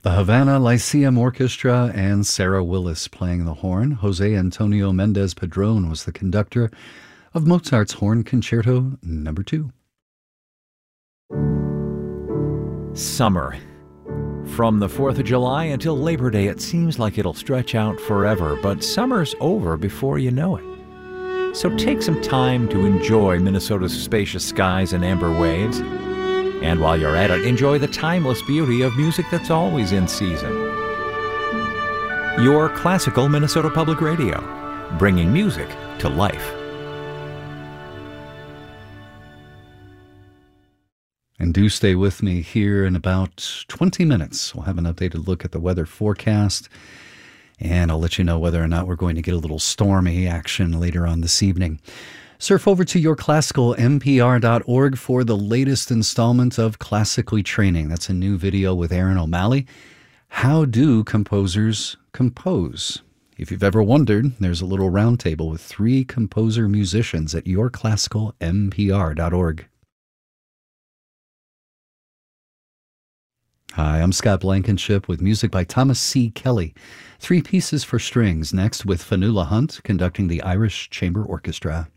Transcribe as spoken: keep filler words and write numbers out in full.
The Havana Lyceum Orchestra and Sarah Willis playing the horn. Jose Antonio Mendez Padron was the conductor of Mozart's Horn Concerto Number two. Summer. From the fourth of July until Labor Day, it seems like it'll stretch out forever, but summer's over before you know it. So take some time to enjoy Minnesota's spacious skies and amber waves. And while you're at it, enjoy the timeless beauty of music that's always in season. Your classical Minnesota Public Radio, bringing music to life. And do stay with me here in about twenty minutes. We'll have an updated look at the weather forecast, and I'll let you know whether or not we're going to get a little stormy action later on this evening. Surf over to your classical n p r dot org for the latest installment of Classically Training. That's a new video with Aaron O'Malley. How do composers compose? If you've ever wondered, there's a little roundtable with three composer musicians at your classical n p r dot org. Hi, I'm Scott Blankenship with music by Thomas C. Kelly. Three pieces for strings, next with Fanula Hunt conducting the Irish Chamber Orchestra.